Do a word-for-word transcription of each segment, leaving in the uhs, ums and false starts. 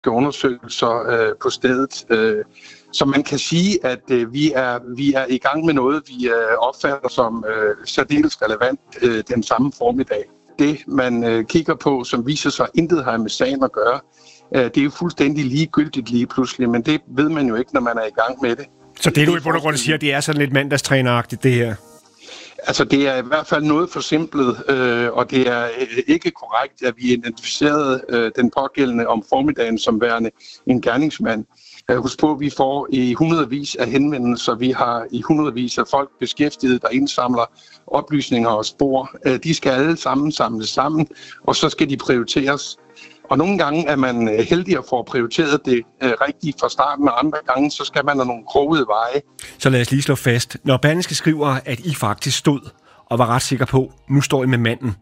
undersøgelser øh, på stedet. Øh, så man kan sige, at øh, vi, er, vi er i gang med noget, vi øh, opfatter som øh, særdeles relevant øh, den samme formiddag. Det, man øh, kigger på, som viser sig intet har med sagen at gøre, øh, det er jo fuldstændig ligegyldigt lige pludselig, men det ved man jo ikke, når man er i gang med det. Så det, du i bund og grund siger, det er sådan lidt mandagstræneragtigt, det her? Altså, det er i hvert fald noget forsimplet, øh, og det er øh, ikke korrekt, at vi identificerede øh, den pågældende om formiddagen som værende en gerningsmand. Øh, husk på, at vi får i hundredvis af henvendelser, vi har i hundredvis af folk beskæftiget, der indsamler oplysninger og spor. Øh, de skal alle sammen samles sammen, og så skal de prioriteres. Og nogle gange er man heldig at få prioriteret det øh, rigtigt fra starten, og andre gange så skal man have nogle krogede veje. Så lad os lige slå fast. Når Berlingske skriver, at I faktisk stod og var ret sikker på, nu står I med manden,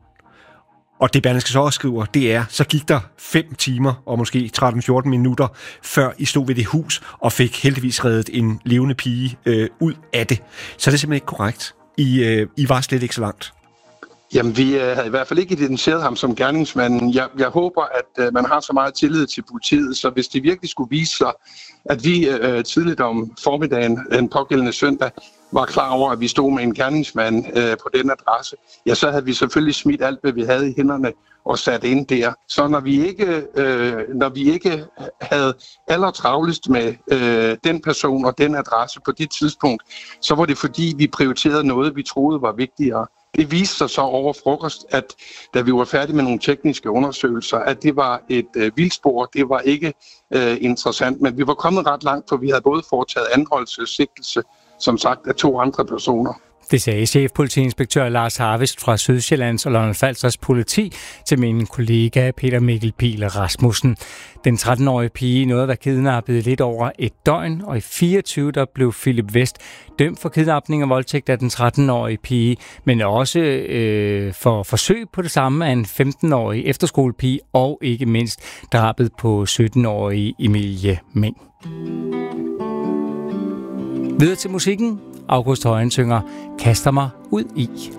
og det Berlingske så også skriver, det er, så gik der fem timer og måske tretten fjorten minutter, før I stod ved det hus og fik heldigvis reddet en levende pige øh, ud af det. Så er det simpelthen ikke korrekt. I, øh, I var slet ikke så langt. Jamen, vi øh, havde i hvert fald ikke identificeret ham som gerningsmanden. Jeg, jeg håber, at øh, man har så meget tillid til politiet, så hvis det virkelig skulle vise sig, at vi øh, tidligt om formiddagen, den pågældende søndag, var klar over, at vi stod med en gerningsmand øh, på den adresse, ja, så havde vi selvfølgelig smidt alt, hvad vi havde i hænderne og sat ind der. Så når vi ikke, øh, når vi ikke havde allertravlest med øh, den person og den adresse på det tidspunkt, så var det fordi, vi prioriterede noget, vi troede var vigtigere. Det viste sig så over frokost, at da vi var færdige med nogle tekniske undersøgelser, at det var et øh, vildspor, det var ikke øh, interessant, men vi var kommet ret langt, for vi havde både foretaget anholdelse og sigtelse, som sagt, af to andre personer. Det sagde chefpolitiinspektør Lars Harvest fra Sydsjællands og Lolland-Falsters politi til min kollega Peter Mikkel Pihl Rasmussen. Den tretten-årige pige nåede at være kidnappet i lidt over et døgn, og i fireogtyve der blev Philip West dømt for kidnapning og voldtægt af den tretten-årige pige, men også øh, for forsøg på det samme af en femten-årig efterskolepige, og ikke mindst drabet på sytten-årige Emilie Meng. Videre til musikken. August Højen synger Kaster mig ud i.